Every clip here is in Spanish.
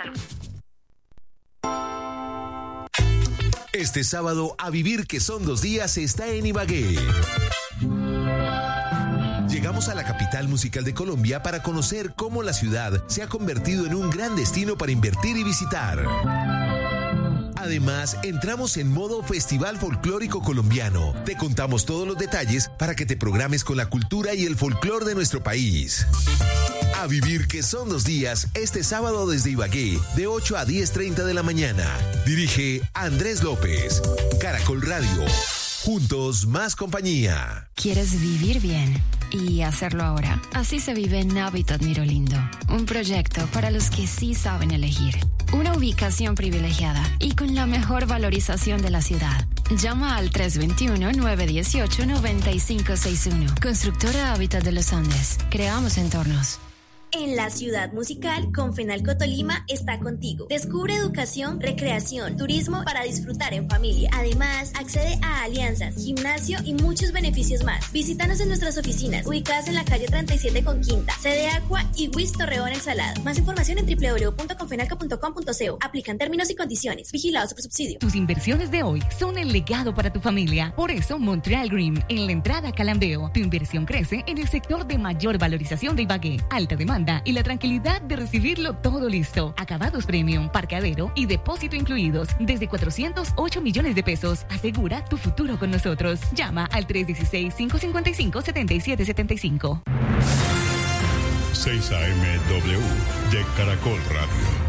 salud. Este sábado, A Vivir que son 2 días está en Ibagué. Llegamos a la capital musical de Colombia para conocer cómo la ciudad se ha convertido en un gran destino para invertir y visitar. Además, entramos en modo Festival Folclórico Colombiano. Te contamos todos los detalles para que te programes con la cultura y el folclor de nuestro país. A Vivir que son 2 días, este sábado desde Ibagué, de 8 a 10:30 de la mañana. Dirige Andrés López. Caracol Radio. Juntos, más compañía. ¿Quieres vivir bien y hacerlo ahora? Así se vive en Hábitat Mirolindo, un proyecto para los que sí saben elegir. Una ubicación privilegiada y con la mejor valorización de la ciudad. Llama al 321-918-9561. Constructora Hábitat de los Andes. Creamos entornos. En la ciudad musical, Confenalco Tolima está contigo. Descubre educación, recreación, turismo para disfrutar en familia. Además, accede a alianzas, gimnasio y muchos beneficios más. Visítanos en nuestras oficinas, ubicadas en la calle 37 con Quinta, Sede Aqua y Luis Torreón El Salado. Más información en www.confenalco.com.co. Aplican términos y condiciones. Vigilado Supersubsidio. Tus inversiones de hoy son el legado para tu familia. Por eso, Montreal Green, en la entrada a Calambeo, tu inversión crece en el sector de mayor valorización de Ibagué. Alta demanda y la tranquilidad de recibirlo todo listo. Acabados premium, parqueadero y depósito incluidos. Desde 408 millones de pesos. Asegura tu futuro con nosotros. Llama al 316-555-7775. 6 AMW de Caracol Radio.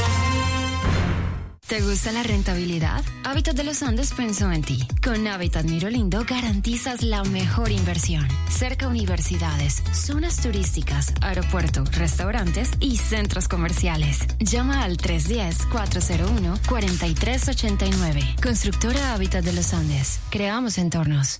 ¿Te gusta la rentabilidad? Hábitat de los Andes pensó en ti. Con Hábitat Mirolindo garantizas la mejor inversión. Cerca a universidades, zonas turísticas, aeropuerto, restaurantes y centros comerciales. Llama al 310-401-4389. Constructora Hábitat de los Andes. Creamos entornos.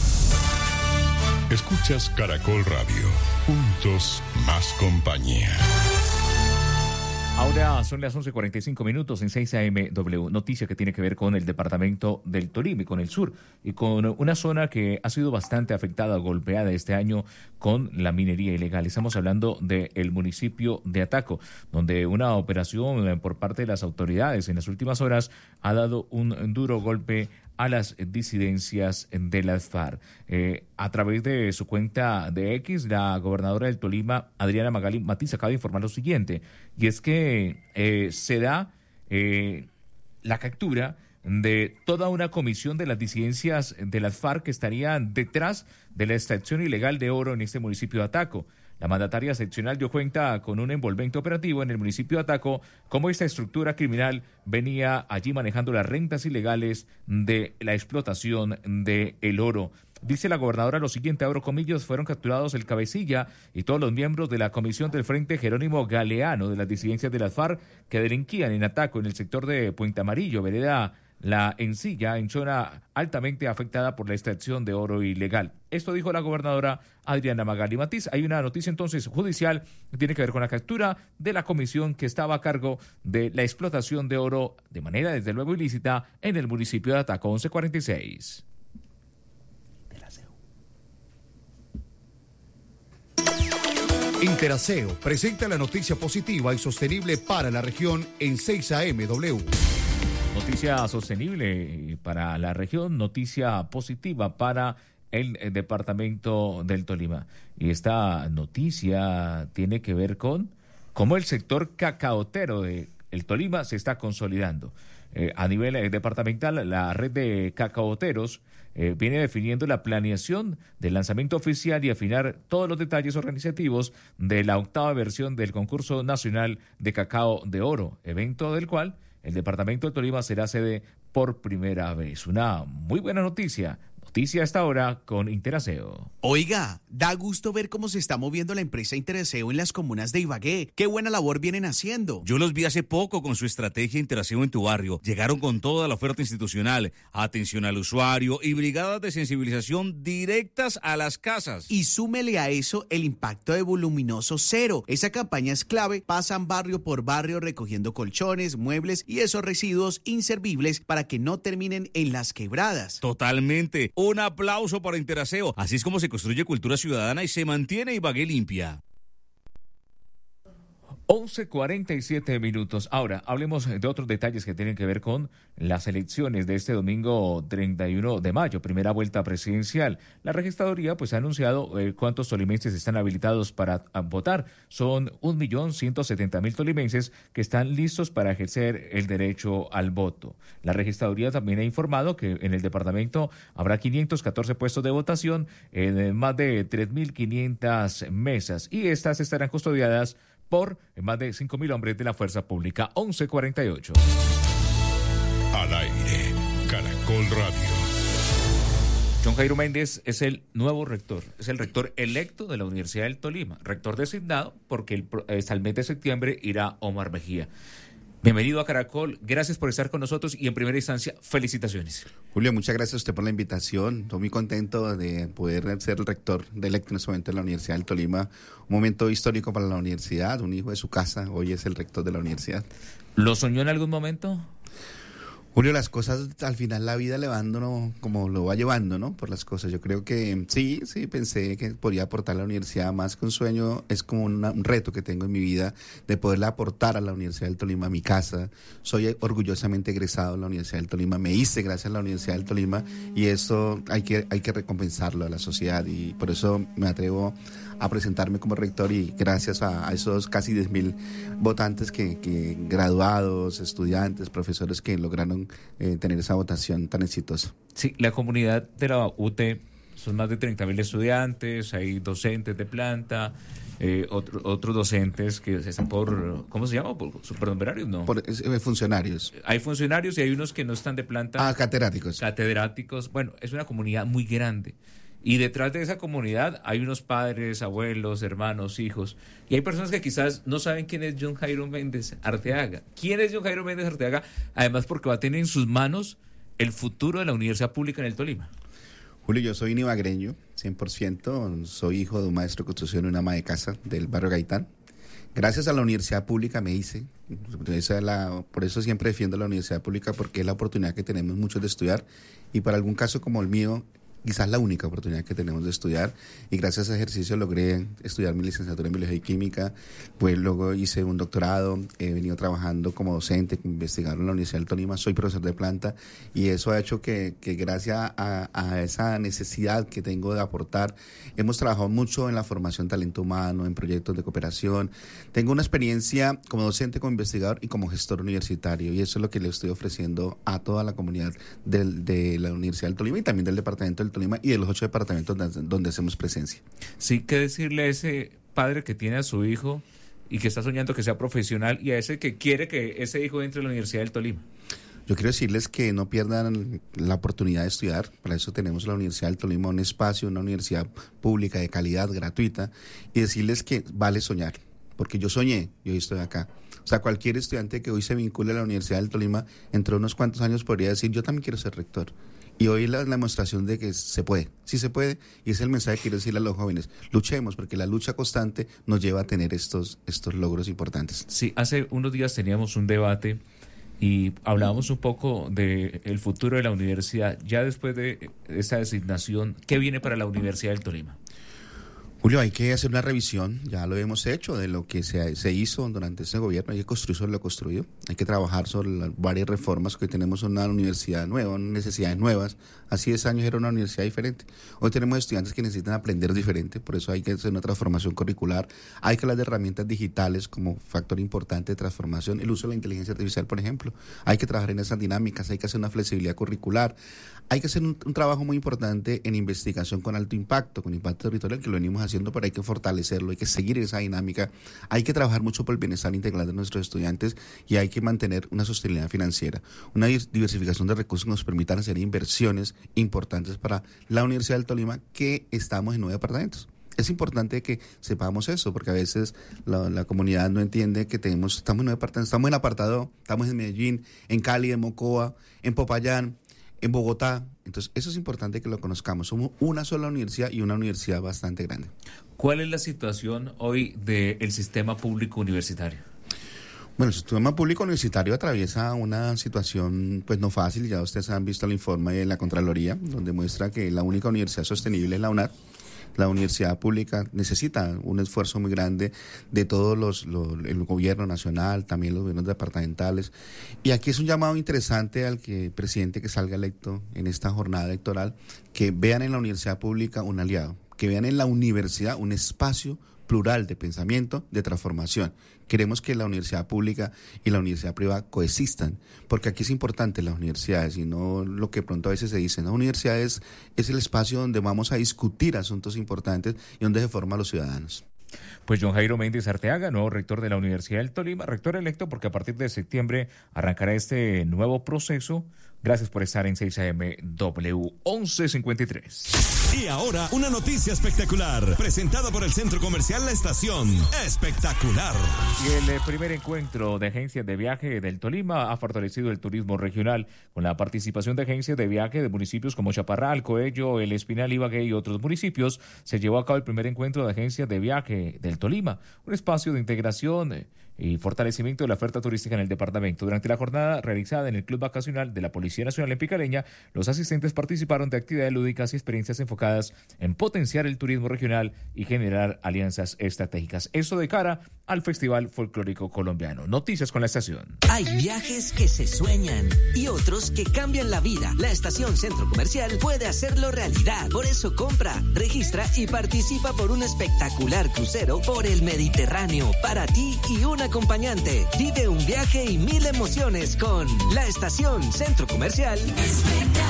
Escuchas Caracol Radio. Juntos, más compañía. Ahora son las 11:45 en 6 AMW. Noticia que tiene que ver con el departamento del Tolima y con el sur y con una zona que ha sido bastante afectada, golpeada este año con la minería ilegal. Estamos hablando del municipio de Ataco, donde una operación por parte de las autoridades en las últimas horas ha dado un duro golpe a las disidencias de las FARC. A través de su cuenta de X, la gobernadora del Tolima, Adriana Magali Matiz, acaba de informar lo siguiente, y es que se da la captura de toda una comisión de las disidencias de las FARC que estarían detrás de la extracción ilegal de oro en este municipio de Ataco. La mandataria seccional dio cuenta con un envolvente operativo en el municipio de Ataco cómo esta estructura criminal venía allí manejando las rentas ilegales de la explotación del oro. Dice la gobernadora lo siguiente, abro comillas, fueron capturados el cabecilla y todos los miembros de la comisión del Frente Jerónimo Galeano de las disidencias de las FARC que delinquían en Ataco en el sector de Puente Amarillo, vereda La Encilla, en zona altamente afectada por la extracción de oro ilegal. Esto dijo la gobernadora Adriana Magali Matiz. Hay una noticia entonces judicial que tiene que ver con la captura de la comisión que estaba a cargo de la explotación de oro de manera desde luego ilícita en el municipio de Ataco. 11:46. Interaseo presenta la noticia positiva y sostenible para la región en 6 AMW. Noticia sostenible para la región, noticia positiva para el departamento del Tolima. Y esta noticia tiene que ver con cómo el sector cacaotero del Tolima se está consolidando. A nivel departamental, la red de cacaoteros viene definiendo la planeación del lanzamiento oficial y afinar todos los detalles organizativos de la 8ª versión del concurso nacional de cacao de oro, evento del cual el departamento de Tolima será sede por primera vez. Una muy buena noticia. Noticia hasta ahora con Interaseo. Oiga, da gusto ver cómo se está moviendo la empresa Interaseo en las comunas de Ibagué. Qué buena labor vienen haciendo. Yo los vi hace poco con su estrategia Interaseo en tu barrio. Llegaron con toda la oferta institucional, atención al usuario y brigadas de sensibilización directas a las casas. Y súmele a eso el impacto de Voluminoso Cero. Esa campaña es clave. Pasan barrio por barrio recogiendo colchones, muebles y esos residuos inservibles para que no terminen en las quebradas. Totalmente. Un aplauso para Interaseo. Así es como se construye cultura ciudadana y se mantiene Ibagué limpia. 11:47. Ahora, hablemos de otros detalles que tienen que ver con las elecciones de este domingo 31 de mayo, primera vuelta presidencial. La registraduría pues ha anunciado cuántos tolimenses están habilitados para votar. Son 1.170.000 tolimenses que están listos para ejercer el derecho al voto. La registraduría también ha informado que en el departamento habrá 514 puestos de votación en más de 3.500 mesas y estas estarán custodiadas por más de 5.000 hombres de la fuerza pública. 11:48. Al aire, Caracol Radio. John Jairo Méndez es el nuevo rector, es el rector electo de la Universidad del Tolima, rector designado porque hasta el mes de septiembre irá Omar Mejía. Bienvenido a Caracol, gracias por estar con nosotros y en primera instancia, felicitaciones. Julio, muchas gracias a usted por la invitación. Estoy muy contento de poder ser el rector electo en este momento de la Universidad del Tolima. Un momento histórico para la universidad, un hijo de su casa, hoy es el rector de la universidad. ¿Lo soñó en algún momento? Julio, las cosas al final la vida le va dando como lo va llevando, ¿no? Por las cosas. Yo creo que sí, pensé que podría aportar a la universidad más que un sueño, es como un reto que tengo en mi vida de poderle aportar a la Universidad del Tolima, a mi casa. Soy orgullosamente egresado de la Universidad del Tolima, me hice gracias a la Universidad del Tolima y eso hay que recompensarlo a la sociedad y por eso me atrevo a presentarme como rector y gracias a esos casi 10.000 votantes que graduados, estudiantes, profesores que lograron tener esa votación tan exitosa. Sí, la comunidad de la UT son más de 30.000 estudiantes, hay docentes de planta, otros docentes que están por, ¿cómo se llama? ¿Por supernumerarios? No. Por funcionarios. Hay funcionarios y hay unos que no están de planta. Catedráticos. Catedráticos. Bueno, es una comunidad muy grande. Y detrás de esa comunidad hay unos padres, abuelos, hermanos, hijos. Y hay personas que quizás no saben quién es John Jairo Méndez Arteaga. ¿Quién es John Jairo Méndez Arteaga? Además porque va a tener en sus manos el futuro de la universidad pública en el Tolima. Julio, yo soy nivagreño, 100%. Soy hijo de un maestro de construcción y una ama de casa del barrio Gaitán. Gracias a la universidad pública me hice. Por eso siempre defiendo la universidad pública porque es la oportunidad que tenemos muchos de estudiar. Y para algún caso como el mío, quizás la única oportunidad que tenemos de estudiar y gracias a ese ejercicio logré estudiar mi licenciatura en Biología y Química, pues luego hice un doctorado, he venido trabajando como docente, como investigador en la Universidad del Tolima, soy profesor de planta y eso ha hecho que gracias a esa necesidad que tengo de aportar, hemos trabajado mucho en la formación de talento humano, en proyectos de cooperación, tengo una experiencia como docente, como investigador y como gestor universitario y eso es lo que le estoy ofreciendo a toda la comunidad de la Universidad del Tolima y también del departamento del Tolima y de los 8 departamentos donde hacemos presencia. Sí, ¿qué decirle a ese padre que tiene a su hijo y que está soñando que sea profesional y a ese que quiere que ese hijo entre a la Universidad del Tolima? Yo quiero decirles que no pierdan la oportunidad de estudiar, para eso tenemos la Universidad del Tolima, un espacio, una universidad pública de calidad, gratuita, y decirles que vale soñar, porque yo soñé y hoy estoy acá. O sea, cualquier estudiante que hoy se vincule a la Universidad del Tolima, entre unos cuantos años podría decir, yo también quiero ser rector. Y hoy la demostración de que se puede, sí se puede, y es el mensaje que quiero decirle a los jóvenes. Luchemos, porque la lucha constante nos lleva a tener estos logros importantes. Sí, hace unos días teníamos un debate y hablábamos un poco del futuro de la universidad. Ya después de esta designación, ¿qué viene para la Universidad del Tolima? Julio, hay que hacer una revisión, ya lo hemos hecho, de lo que se hizo durante este gobierno, hay que construir sobre lo construido, hay que trabajar sobre varias reformas, que hoy tenemos una universidad nueva, necesidades nuevas, hace 10 años era una universidad diferente, hoy tenemos estudiantes que necesitan aprender diferente, por eso hay que hacer una transformación curricular, hay que hablar de herramientas digitales como factor importante de transformación, el uso de la inteligencia artificial, por ejemplo, hay que trabajar en esas dinámicas, hay que hacer una flexibilidad curricular, hay que hacer un trabajo muy importante en investigación con alto impacto, con impacto territorial, que lo venimos haciendo, pero hay que fortalecerlo, hay que seguir esa dinámica, hay que trabajar mucho por el bienestar integral de nuestros estudiantes y hay que mantener una sostenibilidad financiera, una diversificación de recursos que nos permitan hacer inversiones importantes para la Universidad del Tolima, que estamos en 9 departamentos. Es importante que sepamos eso, porque a veces la comunidad no entiende que estamos en 9 departamentos, estamos en Apartado, estamos en Medellín, en Cali, en Mocoa, en Popayán, en Bogotá. Entonces, eso es importante que lo conozcamos. Somos una sola universidad y una universidad bastante grande. ¿Cuál es la situación hoy del sistema público universitario? Bueno, el sistema público universitario atraviesa una situación pues no fácil. Ya ustedes han visto el informe de la Contraloría, donde muestra que la única universidad sostenible es la UNAD. La universidad pública necesita un esfuerzo muy grande de todos el gobierno nacional, también los gobiernos departamentales. Y aquí es un llamado interesante al presidente que salga electo en esta jornada electoral, que vean en la universidad pública un aliado, que vean en la universidad un espacio plural de pensamiento, de transformación. Queremos que la universidad pública y la universidad privada coexistan, porque aquí es importante las universidades y no lo que pronto a veces se dice. Las universidades es el espacio donde vamos a discutir asuntos importantes y donde se forman los ciudadanos. Pues John Jairo Méndez Arteaga, nuevo rector de la Universidad del Tolima, rector electo porque a partir de septiembre arrancará este nuevo proceso. Gracias por estar en 6AMW 1153. Y ahora una noticia espectacular, presentada por el Centro Comercial La Estación. Espectacular. Y el primer encuentro de agencias de viaje del Tolima ha fortalecido el turismo regional con la participación de agencias de viaje de municipios como Chaparral, Coello, El Espinal, Ibagué y otros municipios. Se llevó a cabo el primer encuentro de agencias de viaje del Tolima, un espacio de integración y fortalecimiento de la oferta turística en el departamento. Durante la jornada realizada en el Club Vacacional de la Policía Nacional en Picaleña, los asistentes participaron de actividades lúdicas y experiencias enfocadas en potenciar el turismo regional y generar alianzas estratégicas. Esto de cara al Festival Folclórico Colombiano. Noticias con la estación. Hay viajes que se sueñan y otros que cambian la vida. La Estación Centro Comercial puede hacerlo realidad. Por eso compra, registra y participa por un espectacular crucero por el Mediterráneo para ti y un acompañante. Vive un viaje y 1000 emociones con la Estación Centro Comercial. Espectacular.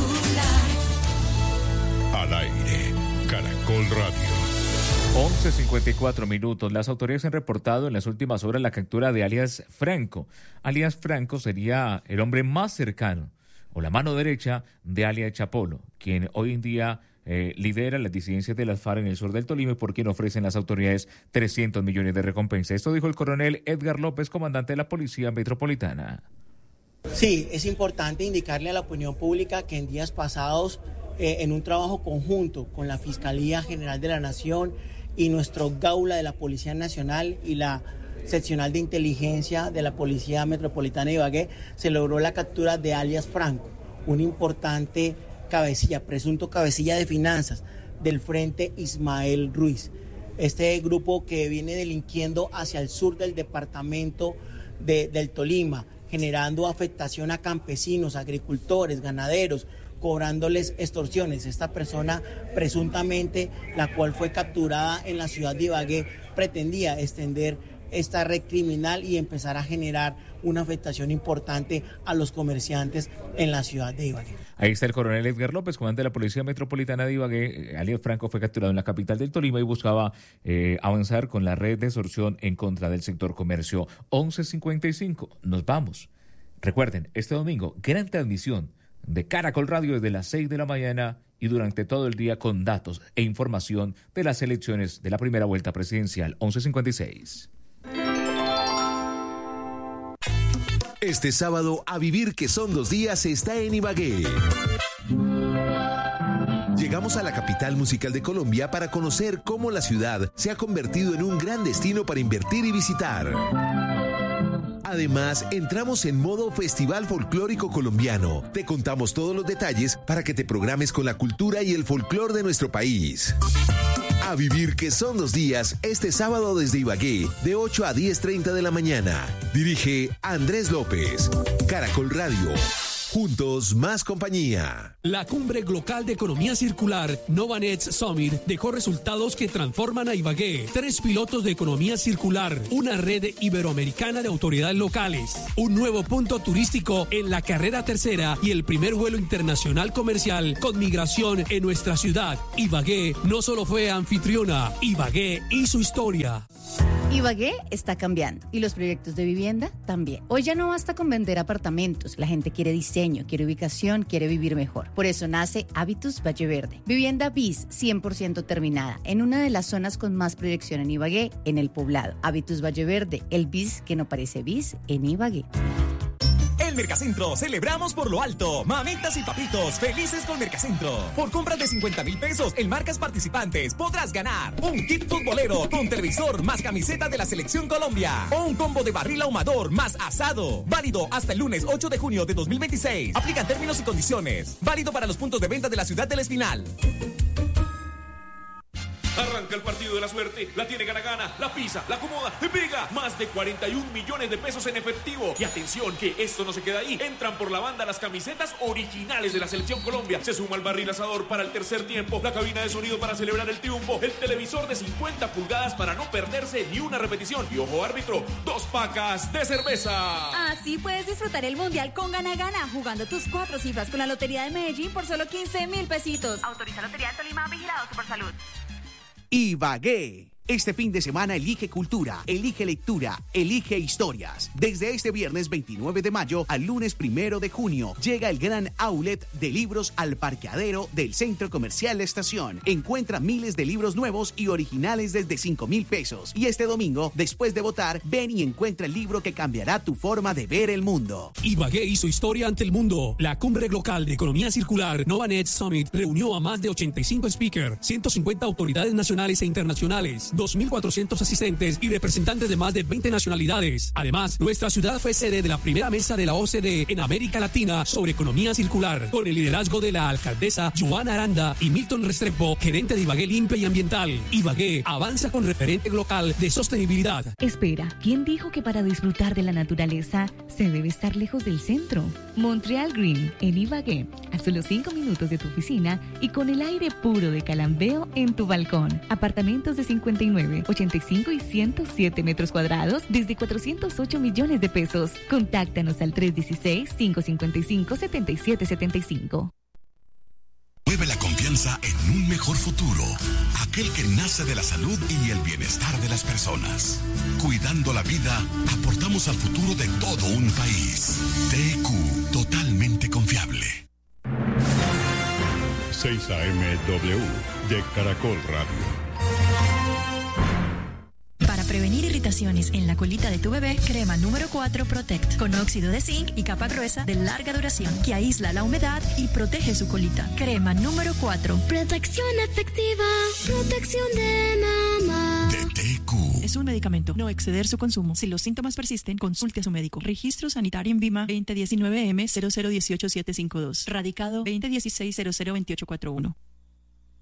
Al aire, Caracol Radio. 11:54 minutos. Las autoridades han reportado en las últimas horas la captura de alias Franco. Alias Franco sería el hombre más cercano o la mano derecha de alias Chapolo, quien hoy en día lidera las disidencias de las FARC en el sur del Tolima y por quien ofrecen las autoridades 300 millones de recompensa. Esto dijo el coronel Edgar López, comandante de la Policía Metropolitana. Sí, es importante indicarle a la opinión pública que en días pasados, en un trabajo conjunto con la Fiscalía General de la Nación y nuestro Gaula de la Policía Nacional y la Seccional de Inteligencia de la Policía Metropolitana de Ibagué, se logró la captura de alias Franco, un importante presunto cabecilla de finanzas del Frente Ismael Ruiz. Este grupo que viene delinquiendo hacia el sur del departamento del Tolima, generando afectación a campesinos, agricultores, ganaderos, cobrándoles extorsiones. Esta persona, presuntamente, la cual fue capturada en la ciudad de Ibagué, pretendía extender esta red criminal y empezar a generar una afectación importante a los comerciantes en la ciudad de Ibagué. Ahí está el coronel Edgar López, comandante de la Policía Metropolitana de Ibagué. Alias Franco fue capturado en la capital del Tolima y buscaba avanzar con la red de extorsión en contra del sector comercio. 11:55, nos vamos. Recuerden, este domingo, gran transmisión de Caracol Radio desde las 6 de la mañana y durante todo el día con datos e información de las elecciones de la primera vuelta presidencial. 11:56. Este sábado, A Vivir que son 2 días, está en Ibagué. Llegamos a la capital musical de Colombia para conocer cómo la ciudad se ha convertido en un gran destino para invertir y visitar. Además, entramos en modo Festival Folclórico Colombiano. Te contamos todos los detalles para que te programes con la cultura y el folclor de nuestro país. A Vivir que son 2 días, este sábado desde Ibagué, de 8 a 10:30 de la mañana. Dirige Andrés López. Caracol Radio. Juntos, más compañía. La Cumbre Global de Economía Circular Novanet Summit dejó resultados que transforman a Ibagué. 3 pilotos de economía circular, una red iberoamericana de autoridades locales, un nuevo punto turístico en la carrera tercera y el primer vuelo internacional comercial con migración en nuestra ciudad. Ibagué no solo fue anfitriona, Ibagué hizo historia. Ibagué está cambiando y los proyectos de vivienda también. Hoy ya no basta con vender apartamentos, la gente quiere diseño, quiere ubicación, quiere vivir mejor. Por eso nace Habitus Valle Verde. Vivienda BIS 100% terminada en una de las zonas con más proyección en Ibagué, en el Poblado. Habitus Valle Verde, el BIS que no parece BIS en Ibagué. En Mercacentro celebramos por lo alto. Mamitas y papitos, felices con Mercacentro. Por compras de 50,000 pesos en marcas participantes podrás ganar un kit futbolero con televisor más camiseta de la Selección Colombia o un combo de barril ahumador más asado. Válido hasta el lunes 8 de junio de 2026. Aplican términos y condiciones. Válido para los puntos de venta de la ciudad del Espinal. Arranca el partido de la suerte, la tiene gana, la pisa, la acomoda, le pega. Más de 41 millones de pesos en efectivo. Y atención, que esto no se queda ahí. Entran por la banda las camisetas originales de la Selección Colombia. Se suma el barril asador para el tercer tiempo, la cabina de sonido para celebrar el triunfo, el televisor de 50 pulgadas para no perderse ni una repetición. Y ojo árbitro, 2 pacas de cerveza. Así puedes disfrutar el Mundial con Gana Gana, jugando tus 4 cifras con la Lotería de Medellín por solo 15.000 pesitos. Autoriza Lotería de Tolima, vigilado Supersalud. Ibagué. Este fin de semana elige cultura, elige lectura, elige historias. Desde este viernes 29 de mayo al lunes 1 de junio llega el gran outlet de libros al parqueadero del Centro Comercial La Estación. Encuentra miles de libros nuevos y originales desde 5.000 pesos. Y este domingo, después de votar, ven y encuentra el libro que cambiará tu forma de ver el mundo. Ibagué hizo historia ante el mundo. La cumbre local de economía circular Novanet Summit reunió a más de 85 speakers, 150 autoridades nacionales e internacionales, 2.400 asistentes y representantes de más de 20 nacionalidades. Además, nuestra ciudad fue sede de la primera mesa de la OCDE en América Latina sobre economía circular, con el liderazgo de la alcaldesa Joana Aranda y Milton Restrepo, gerente de Ibagué Limpia y Ambiental. Ibagué avanza con referente local de sostenibilidad. Espera, ¿quién dijo que para disfrutar de la naturaleza se debe estar lejos del centro? Montreal Green, en Ibagué, a solo 5 minutos de tu oficina y con el aire puro de Calambeo en tu balcón. Apartamentos de 59, 85 y 107 metros cuadrados desde 408 millones de pesos. Contáctanos al 316-555-7775. Mueve la confianza en un mejor futuro, aquel que nace de la salud y el bienestar de las personas. Cuidando la vida, aportamos al futuro de todo un país. TQ, totalmente confiable. 6 AM/W de Caracol Radio. Para prevenir irritaciones en la colita de tu bebé, crema número 4 Protect, con óxido de zinc y capa gruesa de larga duración que aísla la humedad y protege su colita. Crema número 4. Protección efectiva, protección de mamá. De TQ. Es un medicamento, no exceder su consumo. Si los síntomas persisten, consulte a su médico. Registro sanitario en VIMA 2019M 0018752. Radicado 2016 002841.